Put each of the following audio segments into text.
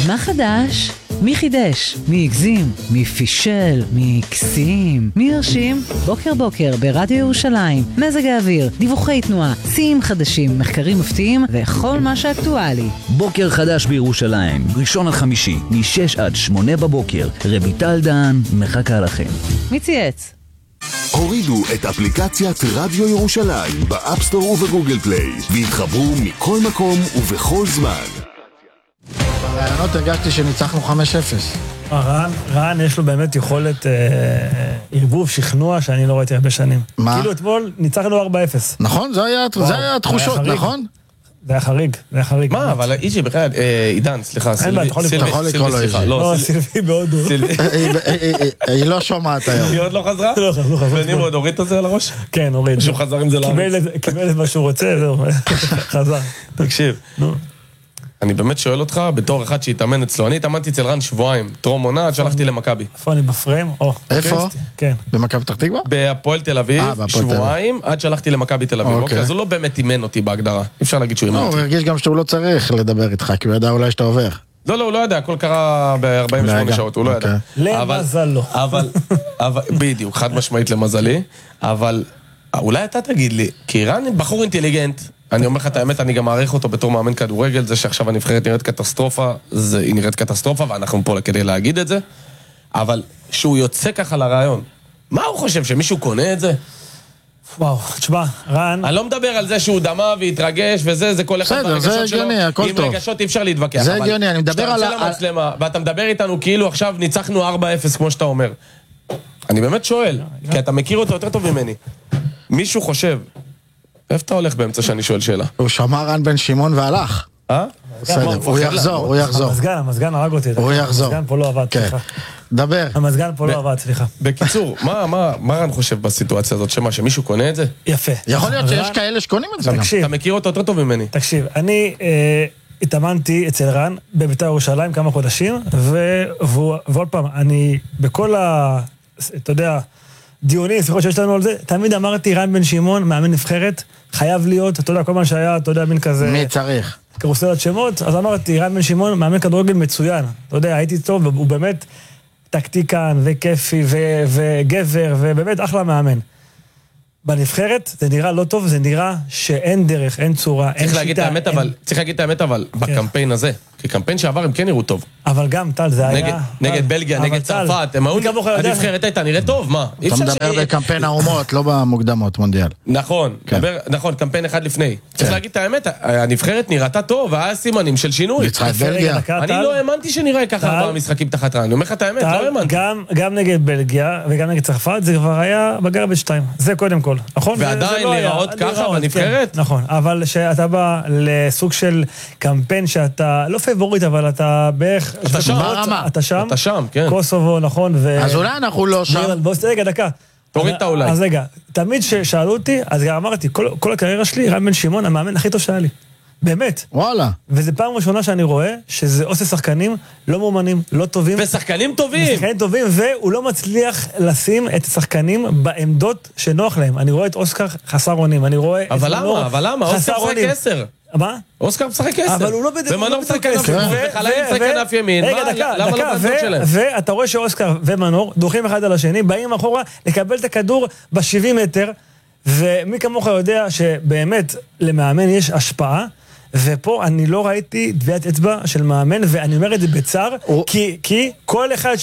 מה חדש? מי חידש? מי הגזים? מי פישל? מי הקסים? מי הרשים? בוקר בוקר ברדיו ירושלים, מזג האוויר, דיווחי תנועה, שיאים חדשים, מחקרים מפתיעים וכל מה שאקטואלי. בוקר חדש בירושלים, ראשון עד חמישי, מ-6 עד 8 בבוקר. רויטל דהן מחכה לכם. מי צייץ? הורידו את אפליקציית רדיו ירושלים באפסטור ובגוגל פליי והתחברו מכל מקום ובכל זמן. ברעיונות הרגשתי שניצחנו 5-0. רן יש לו באמת יכולת ערבוב, שכנוע שאני לא ראיתי הרבה שנים. מה? כאילו אתמול ניצחנו 4-0. נכון, זה היה התחושות, נכון? זה היה חריג. מה, אבל אישי בכלל, עידן, סליחה, סילבי, אתה יכול לקרוא לו אישי. לא, סילבי בהודו. היא לא שומעת היום. היא עוד לא חזרה? לא חזרה. ונמרוד, הוריד את זה על הראש? כן, הוריד. שהוא חזר עם זה לארץ. קיבל את מה שהוא רוצה, זהו, חזר. תקשיב, אני באמת שואל אותך, בתור אחד שהתאמן אצלו, אני התאמנתי אצל רן שבועיים, טרום עונה, עד שהלכתי למכבי. איפה אני בפריים? איפה? כן. במכבי פתח תקווה? בהפועל תל אביב, שבועיים, עד שהלכתי למכבי תל אביב. אוקיי, אז הוא לא באמת אימן אותי בהגדרה. אי אפשר להגיד שהוא אימן אותי. הוא הרגיש גם שהוא לא צריך לדבר איתך, כי הוא ידע אולי שאתה עובר. לא, הוא לא יודע, הכל קרה ב-48 שעות, הוא לא ידע. למזלו. אבל, בדיוק, חד משמעית למזלי, אבל אולי אתה תגיד לי, כי רן בחור אינטליגנט, אני אומר לך את האמת, אני גם מעריך אותו בתור מאמן כדורגל, זה שעכשיו הנבחרת נראית קטסטרופה, היא נראית קטסטרופה, ואנחנו פה כדי להגיד את זה, אבל שהוא יוצא ככה לרעיון, מה הוא חושב, שמישהו קונה את זה? וואו, תשמע, רן... אני לא מדבר על זה שהוא דמה והתרגש וזה, זה כל אחד ברגשות שלו. עם רגשות אי אפשר להתווכח. זה הגיוני, אני מדבר על... כשאתה יוצא למצלמה, ואתה מדבר איתנו כאילו עכשיו ניצחנו 4-0 כמו שאתה אומר. אני באמת שואל, כי אתה מכיר אותו יותר טוב ממני. מישהו חושב, איפה אתה הולך באמצע שאני שואל שאלה? הוא שמע רן בן שמעון והלך. בסדר, הוא יחזור. המזגן הרג אותי. הוא יחזור. המזגן פה לא עבד, סליחה. דבר. המזגן פה לא עבד, סליחה. בקיצור, מה רן חושב בסיטואציה הזאת? שמישהו קונה את זה? יפה. יכול להיות שיש כאלה שקונים את זה גם. אתה מכיר אותו יותר טוב ממני. תקשיב, אני התאמנתי אצל רן בבית"ר ירושלים כמה חודשים, ועוד פעם, אני בכל אתה יודע, דיונים, שיחות שיש לנו על זה, תמיד אמרתי, רן בן שמעון, מאמן נבחרת, חייב להיות, אתה יודע, כל מה שהיה, אתה יודע, מין כזה... מי צריך? קרוסלת שמות, אז אמרתי, רן בן שמעון, מאמן כדורגל מצוין. אתה יודע, הייתי טוב, והוא באמת טקטיקן וכיפי וגבר, ובאמת אחלה מאמן. בנבחרת זה נראה לא טוב, זה נראה שאין דרך, אין צורה, אין שיטה. צריך להגיד את האמת, אבל בקמפיין הזה, כי קמפיין שעבר הם כן נראו טוב. אבל גם, טל, זה היה... נגד בלגיה, נגד צרפת, הנבחרת הייתה נראית טוב, מה? אתה מדבר בקמפיין האומות, לא במוקדמות מונדיאל. נכון, קמפיין אחד לפני. צריך להגיד את האמת, הנבחרת נראתה טוב, והיה סימנים של שינוי. ניצחה את בלגיה. אני לא האמנתי שנראה ככה 4 משחקים תחת רן, אני אומר לך את האמת, לא האמנתי. גם נגד בלגיה וגם נגד צרפת, זה כבר היה בגרבג' 2. זה קודם כל, נכון? ועדיין להיראות ככה בנבחרת? נכון, אבל שאתה בא לסוג של קמפיין שאתה לא פייבוריט, אבל אתה בערך... אתה שם, כן. קוסובו, נכון, אז אולי אנחנו לא שם. בוא רגע, דקה. תוריד את האולי. אז רגע, תמיד ששאלו אותי, אז גם אמרתי, כל הקריירה שלי, רן בן שמעון, המאמן הכי טוב שהיה לי. באמת. וואלה. וזה פעם ראשונה שאני רואה שזה עושה שחקנים לא מאומנים, לא טובים. ושחקנים טובים. ושחקנים טובים, והוא לא מצליח לשים את השחקנים בעמדות שנוח להם. אני רואה את אוסקר חסר אונים, אני רואה... אבל למה? אוסקר משחק 10. מה? אוסקר משחק 10. אבל הוא לא בדיוק... ומנור משחק 10. וחללי משחק כנף ימין. למה לא בעמדות שלהם? ואתה רואה שאוסקר ומנור דוחים אחד על השני, באים אחורה לקבל את הכדור ב-70 מטר, ומי כמוך יודע שבאמת למאמן יש השפעה, ופה אני לא ראיתי טביעת אצבע של מאמן, ואני אומר את זה בצער, כי כל אחד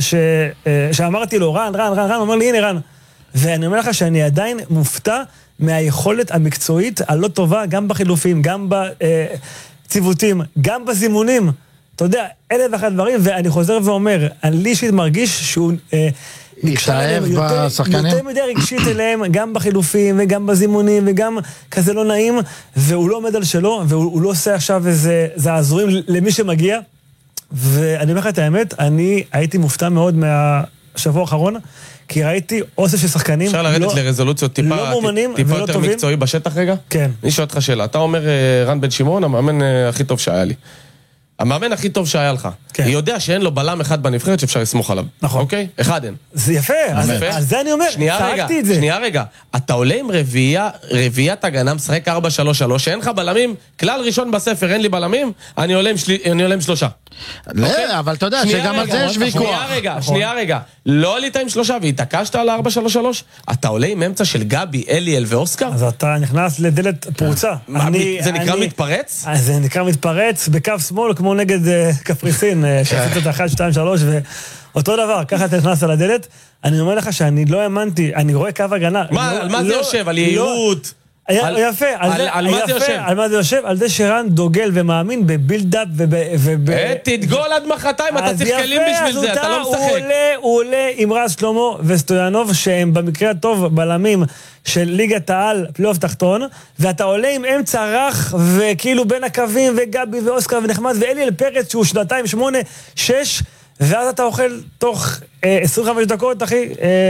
שאמרתי לו, רן, אומר לי, הנה רן, ואני אומר לך שאני עדיין מופתע מהיכולת המקצועית הלא טובה, גם בחילופים, גם בציוותים, גם בזימונים, אתה יודע, 1,001 דברים, ואני חוזר ואומר, אני אישית מרגיש שהוא... התאהב בשחקנים? יותר מדי רגשית אליהם, גם בחילופים וגם בזימונים וגם כזה לא נעים, והוא לא עומד על שלו, והוא לא עושה עכשיו איזה זעזורים למי שמגיע, ואני אומר לך את האמת, אני הייתי מופתע מאוד מהשבוע האחרון, כי ראיתי אוסף של שחקנים אפשר לרדת לרזולוציות טיפה יותר מקצועי בשטח רגע? כן. אני שואל אותך שאלה, אתה אומר רן בן שמעון, המאמן הכי טוב שהיה לי. המאמן הכי טוב שהיה לך. היא יודע שאין לו בלם אחד בנבחרת שאפשר לסמוך עליו. נכון. אוקיי? אחד אין. זה יפה, אז זה אני אומר, צעקתי את זה. שנייה רגע, אתה עולה עם רביעיית הגנה, משחק 4-3-3, שאין לך בלמים, כלל ראשון בספר, אין לי בלמים, אני עולה עם 3. אבל אתה יודע שגם על זה יש ויכוח. שנייה רגע, לא עלית עם 3 והתעקשת על 4-3-3, אתה עולה עם אמצע של גבי, אליאל ואוסקר? אז אתה נכנס לדלת פרוצה. זה נקרא מתפרץ? זה נקרא מתפרץ בקו שמאל, כמו נגד קפריסין, שעשית את 1, 2, 3, ואותו דבר, ככה אתה נכנס על הדלת. אני אומר לך שאני לא האמנתי, אני רואה קו הגנה. על מה זה יושב? על יעילות? יפה, על מה זה יושב? על זה שרן דוגל ומאמין בבילדאפ תתגול עד מחרתיים, אתה צריך כלים בשביל זה, אתה לא משחק. הוא עולה עם רז שלמה וסטויאנוב, שהם במקרה הטוב בלמים של ליגת העל, פלייאוף תחתון, ואתה עולה עם אמצע רך, וכאילו בין הקווים, וגבי ואוסקר ונחמד, ואליאל פרץ, שהוא 2, 8, 6, ואז אתה אוכל תוך 25 דקות, אחי,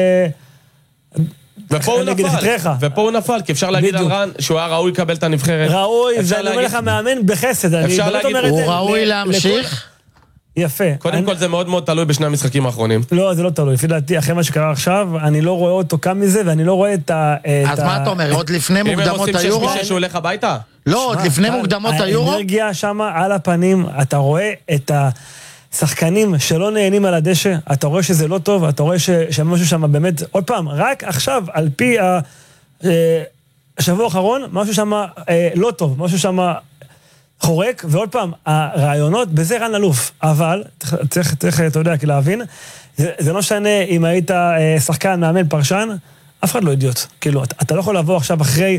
ופה הוא נפל, כי אפשר להגיד על רן שהוא היה ראוי לקבל את הנבחרת. ראוי, ואני אומר לך מאמן בחסד. הוא ראוי להמשיך? יפה. קודם כל זה מאוד מאוד תלוי בשני המשחקים האחרונים. לא, זה לא תלוי. לפי דעתי, אחרי מה שקרה עכשיו, אני לא רואה אותו קם מזה, ואני לא רואה את ה... אז מה אתה אומר? עוד לפני מוקדמות היורו? אם הם עושים 6-6 שהוא הולך הביתה? לא, עוד לפני מוקדמות היורו? האנרגיה שם על הפנים, אתה רואה את שחקנים שלא נהנים על הדשא, אתה רואה שזה לא טוב, אתה רואה שמשהו שם באמת, עוד פעם, רק עכשיו, על פי השבוע האחרון, משהו שם לא טוב, משהו שם חורק, ועוד פעם, הרעיונות, בזה רן אלוף, אבל, צריך, אתה יודע, להבין, זה לא שנה אם היית שחקן, מאמן, פרשן, אף אחד לא אידיוט, כאילו, אתה לא יכול לבוא עכשיו אחרי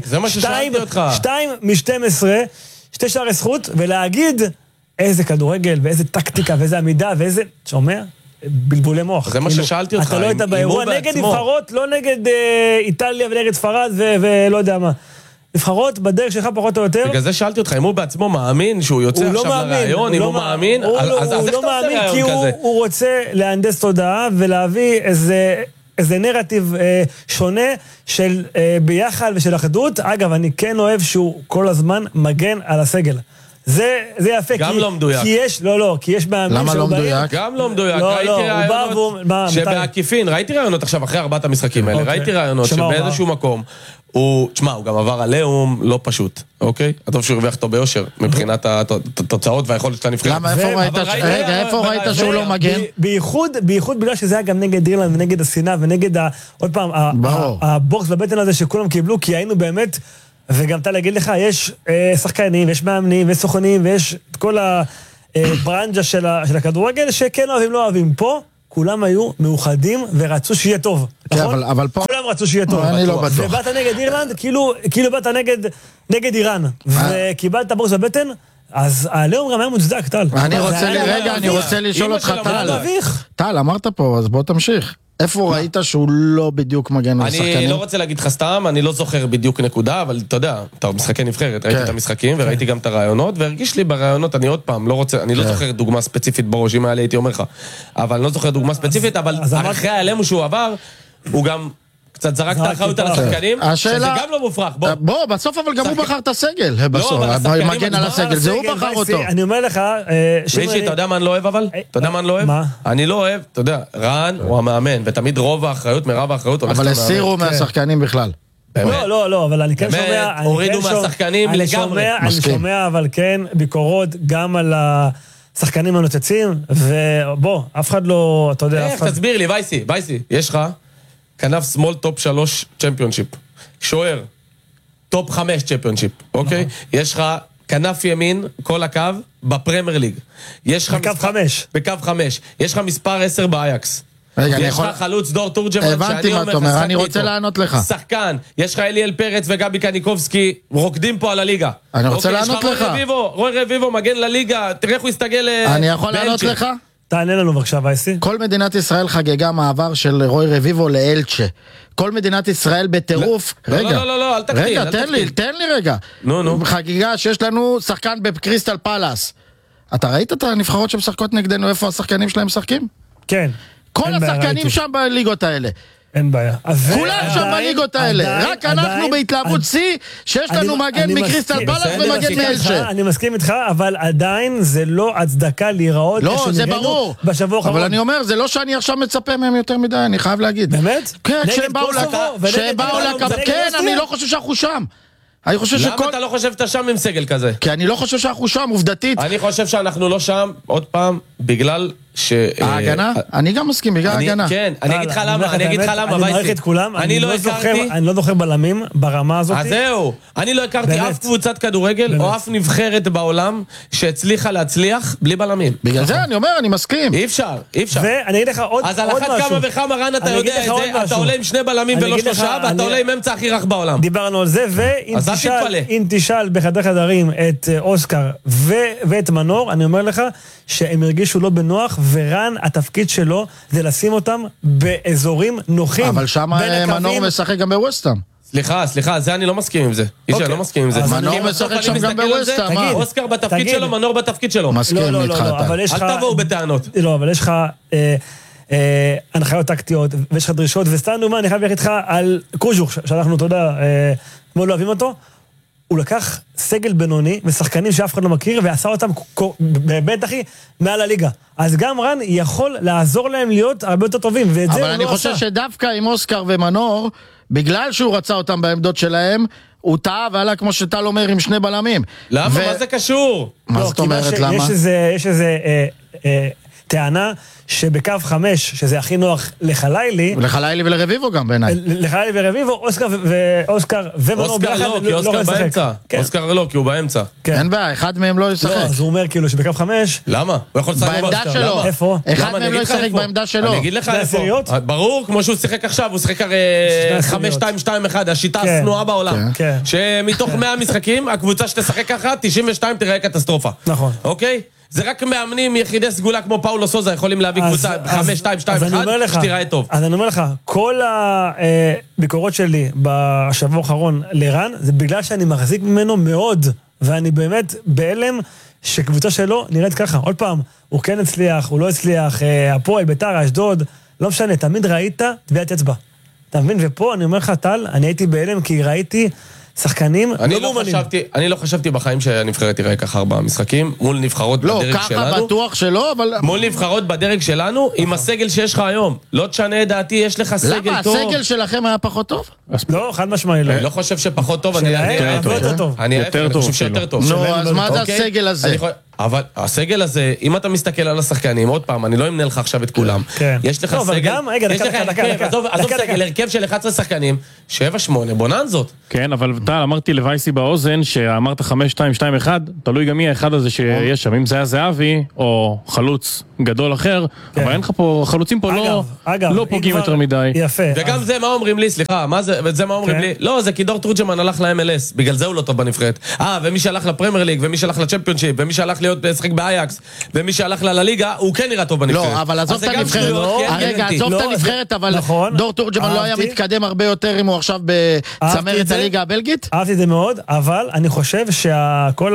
2 מ-12, 2 שערי זכות, ולהגיד, איזה כדורגל, ואיזה טקטיקה, ואיזה עמידה, ואיזה... שומע? בלבולי מוח. זה מה ששאלתי אותך. אתה לא היית באירוע נגד נבחרות, לא נגד איטליה ונגד ספרד, ולא יודע מה. נבחרות בדרך שלך פחות או יותר. בגלל זה שאלתי אותך, אם הוא בעצמו מאמין, שהוא יוצא עכשיו לרעיון, אם הוא מאמין, אז איך אתה עושה רעיון כזה? כי הוא רוצה להנדס תודעה, ולהביא איזה נרטיב שונה של ביחד ושל אחדות. אגב, אני כן אוהב שהוא כל הזמן מגן על הסגל. זה יפה. גם לא מדויק. כי יש מאמין למה לא מדויק? גם לא מדויק. ראיתי רעיונות שבעקיפין, ראיתי רעיונות עכשיו אחרי 4 המשחקים האלה, ראיתי רעיונות שבאיזשהו מקום, הוא גם עבר עליהם לא פשוט, אוקיי? הטוב שהוא הרוויח אותו ביושר, מבחינת התוצאות והיכולת של הנבחרת. למה, איפה ראית שהוא לא מגן? בייחוד בגלל שזה היה גם נגד אירלנד ונגד השנאה ונגד, עוד פעם, הבוקס בבטן הזה שכולם קיבלו, כי היינו באמת... וגם אתה להגיד לך, יש שחקנים, יש מאמנים, ויש סוכנים, ויש את כל הברנג'ה של הכדורגל, שכן אוהבים, לא אוהבים. פה, כולם היו מאוחדים ורצו שיהיה טוב. נכון? אבל פה... כולם רצו שיהיה טוב. אני לא בטוח. ובאת נגד אירלנד, כאילו באת נגד איראן. וקיבלת בוקס בבטן, אז העליהום גם היה מוצדק, טל. אני רוצה לשאול אותך, טל, אמרת פה, אז בוא תמשיך. איפה ראית שהוא לא בדיוק מגן על השחקנים? אני לא רוצה להגיד לך סתם, אני לא זוכר בדיוק נקודה, אבל אתה יודע, אתה משחקי נבחרת, ראיתי את המשחקים וראיתי גם את הרעיונות, והרגיש לי ברעיונות, אני עוד פעם לא רוצה, אני לא זוכר דוגמה ספציפית בראש, אם היה לי הייתי אומר לך, אבל אני לא זוכר דוגמה ספציפית, אבל אחרי העלם שהוא עבר, הוא גם קצת זרק את האחריות על השחקנים, שזה גם לא מופרך. בוא, בסוף אבל גם הוא בחר את הסגל, מגן על הסגל, זה הוא בחר אותו. אני אומר לך... מישי, אתה יודע מה אני לא אוהב אבל? אתה יודע מה אני לא אוהב? אני לא אוהב, אתה יודע, רן הוא המאמן, ותמיד רוב האחריות, מרב האחריות הולכת למאמן. אבל הסירו מהשחקנים בכלל. לא, אבל אני כן שומע... הורידו מהשחקנים לגמרי. אני שומע, אבל כן, ביקורות גם על השחקנים הנוצצים, ובוא, אף אחד לא, אתה יודע... איך, תסביר לי, וייסי, יש לך כנף שמאל טופ 3 צ'מפיונשיפ, שוער טופ 5 צ'מפיונשיפ, אוקיי? יש לך כנף ימין, כל הקו, בפרמייר ליג. בקו 5. בקו 5. יש לך מספר 10 באייקס. יש לך חלוץ דור תורג'מן, הבנתי מה אתה אומר, אני רוצה לענות לך. שחקן, יש לך אליאל פרץ וגבי קניקובסקי, רוקדים פה על הליגה. אני רוצה לענות לך. רוי רביבו, מגן לליגה, תראה איך הוא יסתגל... אני יכול לענות לך? תענה לנו בבקשה, וייסי. כל מדינת ישראל חגגה מעבר של רוי רביבו לאלצ'ה. כל מדינת ישראל בטירוף... לא, אל תקטין. רגע, תן לי רגע. חגיגה שיש לנו שחקן בקריסטל פלאס. אתה ראית את הנבחרות שמשחקות נגדנו, איפה השחקנים שלהם משחקים? כן. כל השחקנים שם בליגות האלה. אין בעיה. כולם שם בליגות האלה. רק אנחנו בהתלהבות C, שיש לנו מגן מקריסטל פלאס ומגן מאלצ'ה. אני מסכים איתך, אבל עדיין זה לא הצדקה להיראות. לא, זה ברור. בשבוע האחרון. אבל אני אומר, זה לא שאני עכשיו מצפה מהם יותר מדי, אני חייב להגיד. באמת? כן, כשהם באו לקפ... כן, אני לא חושב שאנחנו שם. אני חושב למה אתה לא חושב שאתה שם עם סגל כזה? כי אני לא חושב שאנחנו שם, עובדתית. אני חושב שאנחנו לא שם, עוד פעם, בגלל ההגנה? אני גם מסכים, בגלל ההגנה. כן, אני אגיד לך למה, אני מעריך את כולם, אני לא זוכר בלמים ברמה הזאת. אז זהו, אני לא הכרתי אף קבוצת כדורגל או אף נבחרת בעולם שהצליחה להצליח בלי בלמים. בגלל זה אני אומר, אני מסכים. אי אפשר. ואני אגיד לך עוד משהו. אז על אחת כמה וכמה רן אתה יודע את זה, אתה עולה עם 2 בלמים ולא 3, ואתה עולה עם אמצע הכי רך בעולם. דיברנו על זה, ואם תשאל בחדר חדרים את אוסקר ואת מנור, אני אומר לך שהם הרגישו לא בנוח, ורן, התפקיד שלו זה לשים אותם באזורים נוחים. אבל שם מנור משחק גם בווסטהאם. סליחה, זה אני לא מסכים עם זה. איש, אני לא מסכים עם זה. מנור משחק שם גם בווסטהאם. אוסקר בתפקיד שלו, מנור בתפקיד שלו. מסכים איתך אתה. אל תבואו בטענות. לא, אבל יש לך הנחיות טקטיות, ויש לך דרישות, וסתם דוגמה, אני חייב להגיד לך על קוז'וך, שאנחנו, אתה יודע, מאוד לא אוהבים אותו, הוא לקח סגל בינוני ושחקנים שאף אחד לא מכיר, ועשה אותם באמת הכי מעל הליגה. אז גם רן יכול לעזור להם להיות הרבה יותר טובים, ואת זה הוא לא עשה. אבל אני חושב שדווקא עם אוסקר ומנור, בגלל שהוא רצה אותם בעמדות שלהם, הוא טעה ועלה כמו שטל אומר עם 2 בלמים. למה? מה זה קשור? מה זאת אומרת למה? יש איזה טענה שבקו 5, שזה הכי נוח לחלילי. לחלילי ולרביבו גם בעיניי. לחלילי ורביבו, אוסקר ומנור ביחד לא רואה לשחק. אוסקר לא, כי הוא באמצע. אין בעיה, אחד מהם לא ישחק. אז הוא אומר כאילו שבקו 5... למה? הוא יכול לשחק בעמדה שלו. איפה? אחד מהם לא ישחק בעמדה שלו. אני אגיד לך איפה. ברור, כמו שהוא שיחק עכשיו, הוא שיחק הרי 5-2-2-1, השיטה הסנועה בעולם. שמתוך 100 משחקים, הקבוצה שתשחק ככה, 92 תראה קטסטרופה. נכון. אוקיי? זה רק מאמנים יחידי סגולה כמו פאולו סוזה יכולים להביא קבוצה 5-2-2-1 שתיראה טוב. אז אני אומר לך, כל הביקורות שלי בשבוע האחרון לרן, זה בגלל שאני מחזיק ממנו מאוד, ואני באמת בהלם שקבוצה שלו נראית ככה. עוד פעם, הוא כן הצליח, הוא לא הצליח, הפועל, בית"ר, אשדוד, לא משנה, תמיד ראית טביעת אצבע. אתה מבין? ופה אני אומר לך, טל, אני הייתי בהלם כי ראיתי שחקנים לא מאומנים. אני לא חשבתי בחיים שהנבחרת תראה ככה 4 משחקים מול נבחרות בדרג שלנו. לא, ככה בטוח שלא, אבל... מול נבחרות בדרג שלנו, עם הסגל שיש לך היום. לא תשנה דעתי, יש לך סגל טוב. למה, הסגל שלכם היה פחות טוב? לא, חד משמעי לא. אני לא חושב שפחות טוב, אני חושב שיותר טוב. נו, אז מה זה הסגל הזה? אבל הסגל הזה, אם אתה מסתכל על השחקנים, עוד פעם, אני לא אמנה לך עכשיו את כולם. יש לך סגל, עזוב סגל, הרכב של 11 שחקנים, 7-8, בוננזות. כן, אבל טל, אמרתי לווייסי באוזן, שאמרת 5-2-2-1, תלוי גם מי האחד הזה שיש שם, אם זה היה זהבי, או חלוץ גדול אחר, אבל אין לך פה, חלוצים פה לא פוגעים יותר מדי. יפה. וגם זה מה אומרים לי, סליחה, זה מה אומרים לי? לא, זה כי דור תורג'מן הלך ל-MLS, בגלל זה הוא לא טוב בנבחרת. ומי שהלך לפרמייר ליג, ומי שהלך לצ'מפיונשיפ, ומי שהלך להיות לשחק באייקס, ומי שהלך לליגה, הוא כן נראה טוב בנבחרת. לא, אבל עזוב את הנבחרת. רגע, עזוב את הנבחרת, אבל דור תורג'מן לא היה מתקדם הרבה יותר אם הוא עכשיו בצמרת הליגה הבלגית? אהבתי את זה מאוד, אבל אני חושב שכל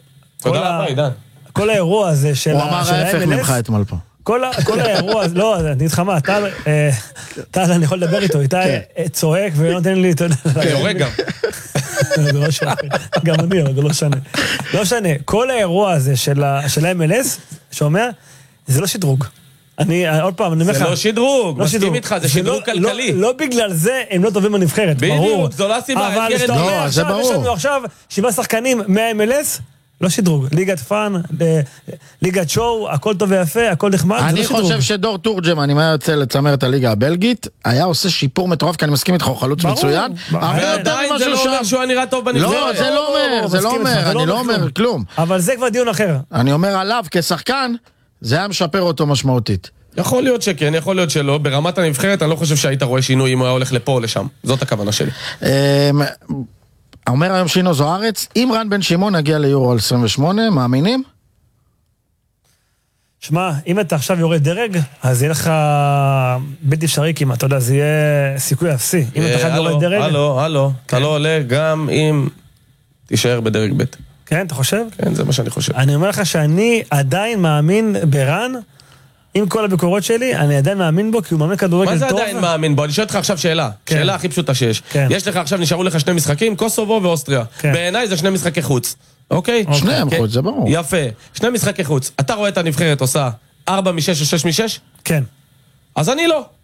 האירוע הזה של הוא אמר ההפך ממך אתמול פה. כל האירוע הזה, לא, אני איתך מה, טל, אני יכול לדבר איתו, איתי צועק ולא נותן לי, אתה יודע. יורק גם. זה לא שנה, גם אני, אבל זה לא שנה. לא שנה, כל האירוע הזה של ה-MLS, שאומר, זה לא שדרוג. עוד פעם, אני אומר לך... זה לא שדרוג, מסכים איתך, זה שדרוג כלכלי. לא בגלל זה הם לא טובים בנבחרת, ברור. בדיוק, זו לא סיבה. אבל יש לנו עכשיו 7 שחקנים מה-MLS, לא שדרוג, ליגת פאן, ליגת שואו, הכל טוב ויפה, הכל נחמד, אני חושב שדור תורג'מן, אם היה יוצא לצמר את הליגה הבלגית, היה עושה שיפור מטורף, כי אני מסכים איתך, הוא חלוץ מצוין. ועדיין זה לא אומר שהוא היה נראה טוב בנבחרת. לא, זה לא אומר, אני לא אומר כלום. אבל זה כבר דיון אחר. אני אומר עליו, כשחקן, זה היה משפר אותו משמעותית. יכול להיות שכן, יכול להיות שלא. ברמת הנבחרת, אני לא חושב שהיית רואה שינוי אם הוא היה הולך לפה או לשם. זאת הכוונה שלי. אומר היום שינו זוארץ, אם רן בן שמעון נגיע ליורו על 28, מאמינים? שמע, אם אתה עכשיו יורד דרג, אז יהיה לך בלתי אפשרי כמעט, אתה יודע, זה יהיה סיכוי אפסי. אם אתה חייב יורד דרג... הלו, אתה לא עולה גם אם תישאר בדרג ב'. כן, אתה חושב? כן, זה מה שאני חושב. אני אומר לך שאני עדיין מאמין ברן, עם כל הביקורות שלי, אני עדיין מאמין בו, כי הוא מאמין כדורגל טוב. מה זה עדיין מאמין בו? אני שואל אותך עכשיו שאלה. שאלה הכי פשוטה שיש. יש לך עכשיו, נשארו לך 2 משחקים, קוסובו ואוסטריה. בעיניי זה 2 משחקי חוץ. אוקיי? 2 חוץ, זה ברור. יפה. 2 משחקי חוץ. אתה רואה את הנבחרת עושה 4 מ-6 או 6 מ-6? כן. אז אני לא.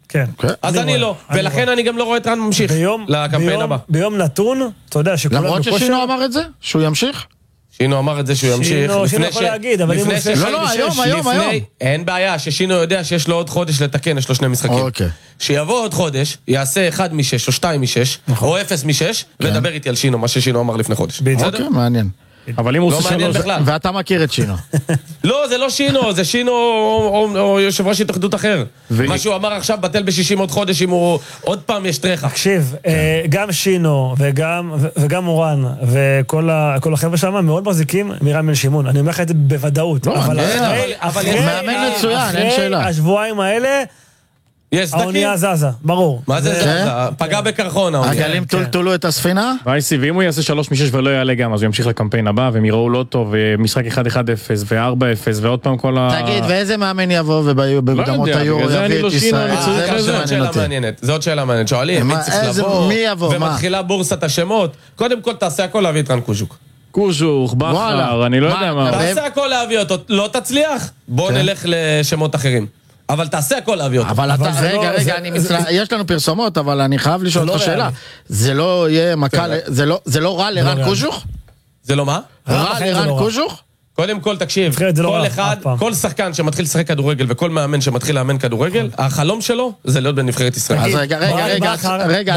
כן. אז אני לא, ולכן אני גם לא רואה את רן ממשיך לקמפיין הבא. ביום נתון, אתה יודע שכולם למרות ששינו אמר את זה? שהוא ימשיך? שינו אמר את זה שהוא ימשיך. שינו יכול להגיד, אבל אם הוא עושה... לא, היום. אין בעיה, ששינו יודע שיש לו עוד חודש לתקן, יש לו 2 משחקים. שיבוא עוד חודש, יעשה 1 מ-6 או 2 מ-6, או 0 מ-6, ודבר איתי על שינו, מה ששינו אמר לפני חודש. אוקיי, מעניין. אבל אם הוא לא עושה מעניין 3... בכלל. ואתה מכיר את שינו. לא, זה לא שינו, זה שינו או יושב ראש התאחדות אחר. מה שהוא אמר עכשיו בטל ב-60 עוד חודש אם הוא עוד פעם יש טרחה. תקשיב, גם שינו וגם אורן וכל החבר'ה שם מאוד מחזיקים מרן בן שמעון. אני אומר לך את זה בוודאות. אבל מאמן מצוין, אין שאלה. אחרי השבועיים האלה האונייה זזה, ברור. מה זה זזה? פגע בקרחון האונייה. הגלים טולטולו את הספינה? וייסי, ואם הוא יעשה 3 מ-6 ולא יעלה גם, אז הוא ימשיך לקמפיין הבא, והם יראו לא טוב, ומשחק 1-1-0, ו-4-0, ועוד פעם כל ה... תגיד, ואיזה מאמן יבוא ובקדמות היורו יביא את ישראל? זה עוד שאלה מעניינת. שואלים, מי צריך לבוא? ומתחילה בורסת השמות. קודם כל תעשה הכל להביא את רן קוז'וק. קוז'וך, בכר, אני לא יודע מה. תעשה הכל להביא אותו. לא תצליח? בוא נלך לשמות אחרים. אבל תעשה הכל להביא אותו. אבל אתה, רגע, יש לנו פרסומות, אבל אני חייב לשאול אותך שאלה. זה לא יהיה מכה, זה לא רע לרן קוז'וך? זה לא מה? רע לרן קוז'וך? קודם כל, תקשיב, כל אחד, כל שחקן שמתחיל לשחק כדורגל וכל מאמן שמתחיל לאמן כדורגל, החלום שלו זה להיות בנבחרת ישראל. אז רגע,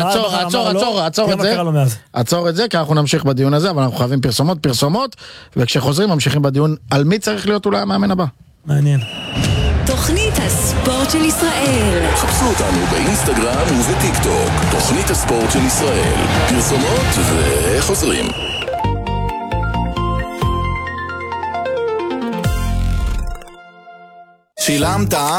עצור את זה, כי אנחנו נמשיך בדיון הזה, אבל אנחנו חייבים פרסומות, וכשחוזרים ממשיכים בדיון על מי צריך להיות אולי המאמן הבא. מעניין. תוכנית הספורט של ישראל. חפשו אותנו באינסטגרם ובטיק טוק. תוכנית הספורט של ישראל. פרסומות וחוזרים. שילמת